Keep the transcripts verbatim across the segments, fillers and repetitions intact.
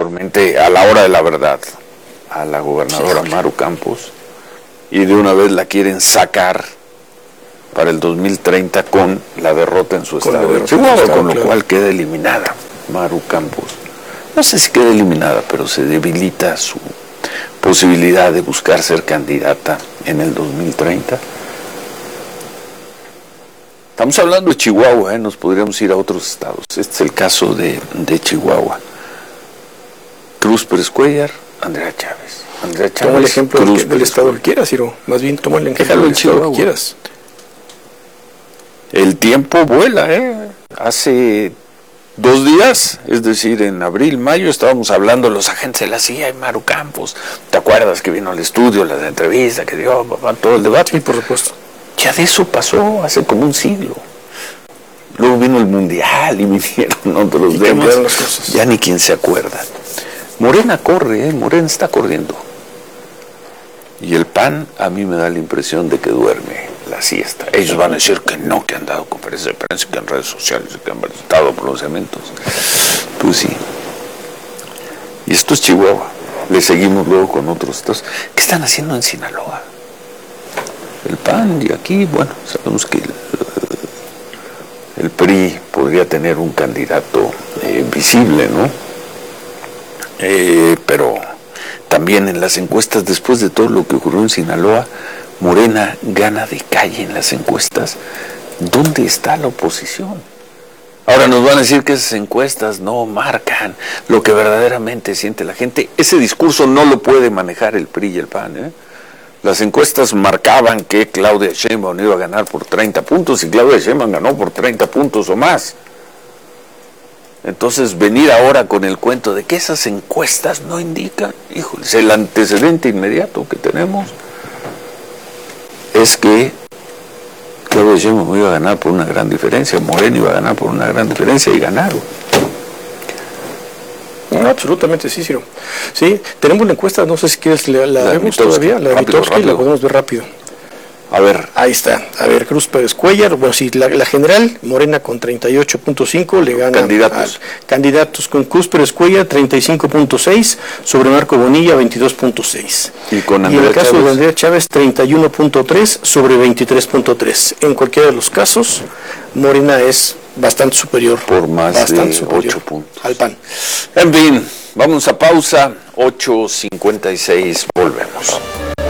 posteriormente, a la hora de la verdad, a la gobernadora Maru Campos, y de una vez la quieren sacar para el dos mil treinta con la derrota en su con estado de Chihuahua, estado, con lo claro. cual queda eliminada Maru Campos. No sé si queda eliminada, pero se debilita su posibilidad de buscar ser candidata en el dos mil treinta. Estamos hablando de Chihuahua, ¿eh? Nos podríamos ir a otros estados. Este es el caso de, de Chihuahua. Cruz Pérez Cuéllar, Andrea Chávez. Andrea Chávez. Toma el ejemplo Cruz del, del estado que quieras, Ciro. Más bien toma el ejemplo del estado que quieras. El tiempo vuela, ¿eh? Hace dos días, es decir, en abril, mayo, estábamos hablando los agentes de la C I A y Maru Campos. ¿Te acuerdas que vino al estudio, las entrevistas, que dio papá, todo el debate? Sí, por supuesto. Ya de eso pasó hace como un siglo. Luego vino el Mundial y vinieron otros temas. Ya ni quien se acuerda. Morena corre, ¿eh? Morena está corriendo. Y el P A N a mí me da la impresión de que duerme la siesta. Ellos van a decir que no, que han dado conferencias de prensa, que en redes sociales, que han dado pronunciamientos. Pues sí. Y esto es Chihuahua. Le seguimos luego con otros estados. ¿Qué están haciendo en Sinaloa? El P A N, y aquí, bueno, sabemos que el, el P R I podría tener un candidato eh, visible, ¿no? Eh, pero también en las encuestas, después de todo lo que ocurrió en Sinaloa, Morena gana de calle en las encuestas. ¿Dónde está la oposición? Ahora nos van a decir que esas encuestas no marcan lo que verdaderamente siente la gente. Ese discurso no lo puede manejar el P R I y el P A N, ¿eh? Las encuestas marcaban que Claudia Sheinbaum iba a ganar por treinta puntos y Claudia Sheinbaum ganó por treinta puntos o más. Entonces venir ahora con el cuento de que esas encuestas no indican, híjoles, el antecedente inmediato que tenemos es que Claudia Sheinbaum iba a ganar por una gran diferencia, Morena iba a ganar por una gran diferencia y ganaron. No, absolutamente sí, Ciro. Sí, tenemos una encuesta, no sé si quieres, la, la, la vemos todavía, la de Mitofsky, la podemos ver rápido. A ver. Ahí está. A ver, Cruz Pérez Cuéllar, bueno, sí, la, la general, Morena con treinta y ocho punto cinco, le gana candidatos. A, candidatos con Cruz Pérez Cuéllar treinta y cinco punto seis, sobre Marco Bonilla veintidós punto seis. Y con Andrea Y en el caso Chávez. de Andrea Chávez treinta y uno punto tres sobre veintitrés punto tres. En cualquiera de los casos, Morena es bastante superior. Por más bastante de superior ocho puntos. Al P A N. En fin, vamos a pausa, ocho cincuenta y seis, volvemos.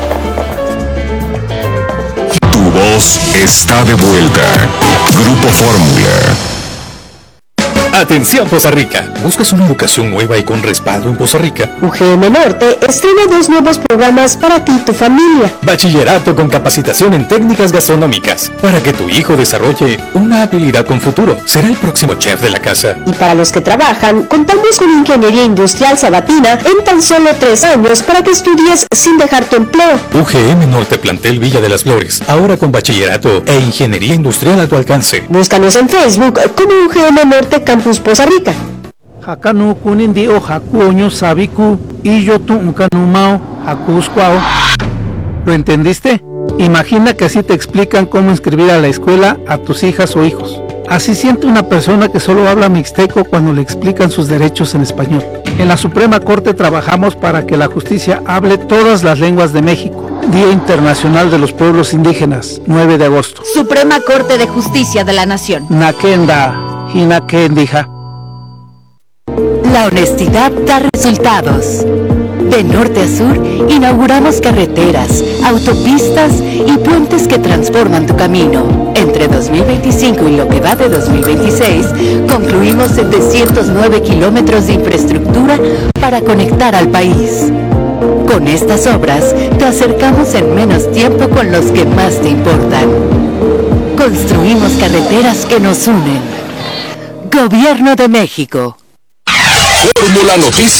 Tu voz está de vuelta. Grupo Fórmula. Atención Poza Rica, ¿buscas una educación nueva y con respaldo en Poza Rica? U G M Norte estrena dos nuevos programas para ti y tu familia. Bachillerato con capacitación en técnicas gastronómicas, para que tu hijo desarrolle una habilidad con futuro. Será el próximo chef de la casa. Y para los que trabajan, contamos con Ingeniería Industrial Sabatina en tan solo tres años para que estudies sin dejar tu empleo. U G M Norte Plantel Villa de las Flores, ahora con bachillerato e ingeniería industrial a tu alcance. Búscanos en Facebook como U G M Norte Campus Poza Rica. Hakanu kunindio hakuoño sabiku y yo tu uncanumao hakuscuao. ¿Lo entendiste? Imagina que así te explican cómo inscribir a la escuela a tus hijas o hijos. Así siente una persona que solo habla mixteco cuando le explican sus derechos en español. En la Suprema Corte trabajamos para que la justicia hable todas las lenguas de México. Día Internacional de los Pueblos Indígenas, nueve de agosto. Suprema Corte de Justicia de la Nación. Nakenda. Hinakendija. La honestidad da resultados. De norte a sur, inauguramos carreteras, autopistas y puentes que transforman tu camino. Entre dos mil veinticinco y lo que va de dos mil veintiséis, concluimos setecientos nueve kilómetros de infraestructura para conectar al país. Con estas obras, te acercamos en menos tiempo con los que más te importan. Construimos carreteras que nos unen. Gobierno de México. Fórmula Noticias.